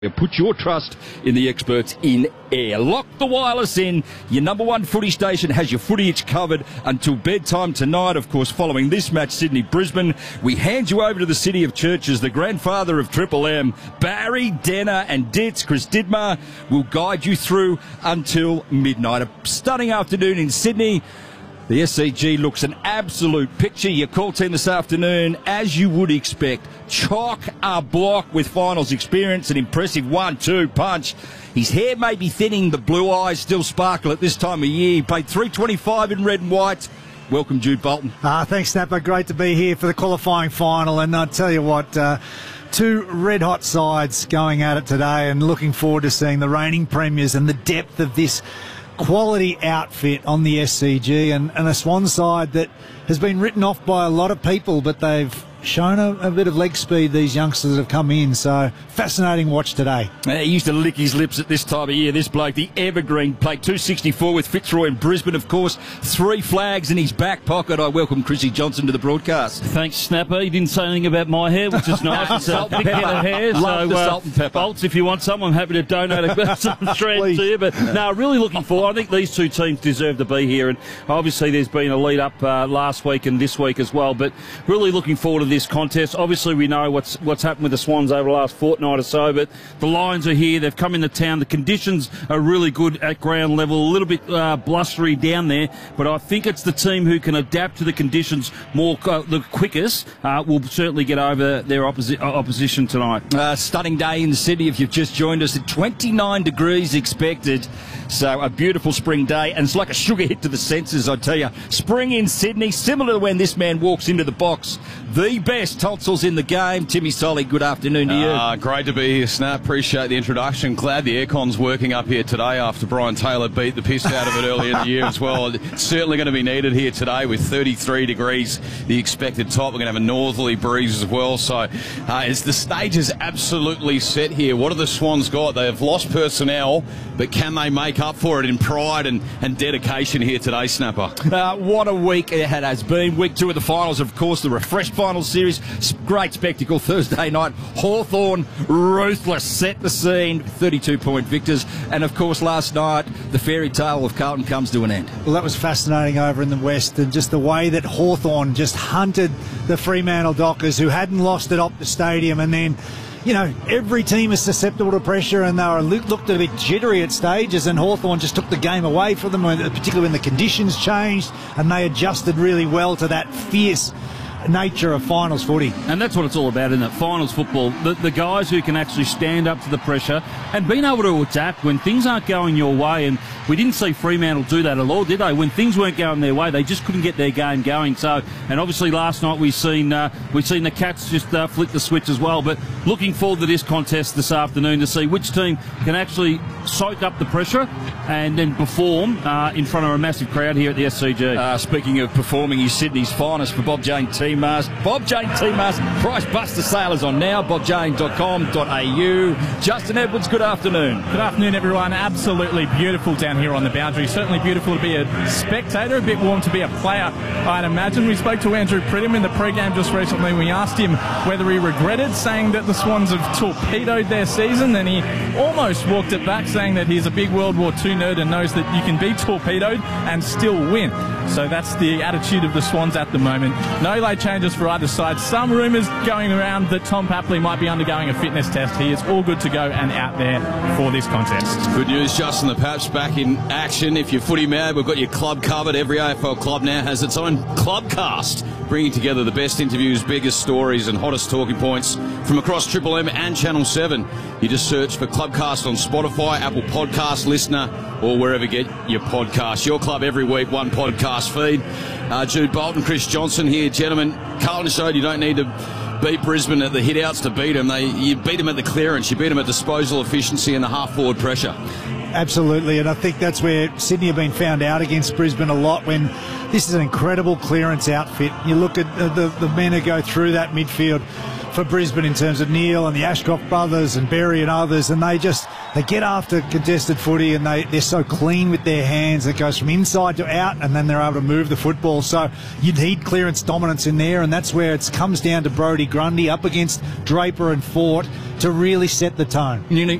Put your trust in the experts in air. Lock the wireless in. Your number one footy station has your footy itch covered until bedtime tonight. Of course, following this match, Sydney-Brisbane, we hand you over to the City of Churches, the grandfather of Triple M. Barry, Denner and Ditz, Chris Didmar will guide you through until midnight. A stunning afternoon in Sydney. The SCG looks an absolute picture. Your call team this afternoon, as you would expect, chock-a-block with finals experience, an impressive 1-2 punch. His hair may be thinning, the blue eyes still sparkle at this time of year. He played $3.25 in red and white. Welcome, Jude Bolton. Thanks, Snapper. Great to be here for the qualifying final. And I'll tell you what, two red-hot sides going at it today, and looking forward to seeing the reigning premiers and the depth of this quality outfit on the SCG, and a Swan side that has been written off by a lot of people, but they've shown a bit of leg speed, these youngsters that have come in. So fascinating watch today. He used to lick his lips at this time of year, this bloke, the evergreen, played 264 with Fitzroy in Brisbane, of course. 3 flags in his back pocket. I welcome Chrissy Johnson to the broadcast. Thanks, Snapper. He didn't say anything about my hair, which is nice. It's a big head of hair. Love the salt and pepper. Bolts, if you want some, I'm happy to donate some strands to you. But no, really looking forward. I think these two teams deserve to be here, and obviously there's been a lead up last week and this week as well. But really looking forward to this contest. Obviously, we know what's happened with the Swans over the last fortnight or so, but the Lions are here. They've come into town. The conditions are really good at ground level, a little bit blustery down there, but I think it's the team who can adapt to the conditions more the quickest will certainly get over their opposition tonight. Stunning day in Sydney if you've just joined us. At 29 degrees expected, so a beautiful spring day, and it's like a sugar hit to the senses, I tell you. Spring in Sydney, similar to when this man walks into the box. The best tonsils in the game. Timmy Solly, good afternoon to you. Great to be here, Snap. Appreciate the introduction. Glad the aircon's working up here today after Brian Taylor beat the piss out of it earlier in the year as well. It's certainly going to be needed here today with 33 degrees, the expected top. We're going to have a northerly breeze as well. So as the stage is absolutely set here, what have the Swans got? They have lost personnel, but can they make up for it in pride and dedication here today, Snapper? What a week it has been. Week 2 of the finals, of course, the refreshed finals series. Great spectacle Thursday night. Hawthorn, ruthless, set the scene, 32-point victors. And, of course, last night, the fairy tale of Carlton comes to an end. Well, that was fascinating over in the West, and just the way that Hawthorn just hunted the Fremantle Dockers, who hadn't lost at Optus Stadium, and then, you know, every team is susceptible to pressure, and they were looked a bit jittery at stages, and Hawthorn just took the game away from them, particularly when the conditions changed, and they adjusted really well to that fierce nature of finals footy. And that's what it's all about, isn't it? Finals football. The guys who can actually stand up to the pressure and being able to adapt when things aren't going your way. And we didn't see Fremantle do that at all, did they? When things weren't going their way, they just couldn't get their game going. So, and obviously last night we've seen the Cats just flick the switch as well. But looking forward to this contest this afternoon to see which team can actually soak up the pressure and then perform in front of a massive crowd here at the SCG. Speaking of performing, he's Sydney's finest for Bob Jane Team Mask. Bob Jane Team Mask Price Buster sale is on now. bobjane.com.au. Justin Edwards, good afternoon. Good afternoon, everyone. Absolutely beautiful down here on the boundary. Certainly beautiful to be a spectator, a bit warm to be a player, I'd imagine. We spoke to Andrew Pridham in the pre-game just recently. We asked him whether he regretted saying that the Swans have torpedoed their season, and he almost walked it back, saying that he's a big World War II nerd and knows that you can be torpedoed and still win. So that's the attitude of the Swans at the moment. No late changes for either side. Some rumours going around that Tom Papley might be undergoing a fitness test. He is all good to go and out there for this contest. Good news, Justin. The Paps back in action. If you're footy mad, we've got your club covered. Every AFL club now has its own clubcast, bringing together the best interviews, biggest stories and hottest talking points from across Triple M and Channel 7. You just search for Clubcast on Spotify, Apple Podcast Listener, or wherever you get your podcast. Your club every week, one podcast feed. Jude Bolton, Chris Johnson here. Gentlemen, Carlton showed you don't need to beat Brisbane at the hit-outs to beat them. You beat them at the clearance. You beat them at disposal efficiency and the half-forward pressure. Absolutely, and I think that's where Sydney have been found out against Brisbane a lot, when this is an incredible clearance outfit. You look at the men who go through that midfield. for Brisbane in terms of Neil and the Ashcroft brothers and Berry and others, and they get after contested footy, and they're so clean with their hands. It goes from inside to out, and then they're able to move the football. So you need clearance dominance in there, and that's where it comes down to Brodie Grundy up against Draper and Fort to really set the tone.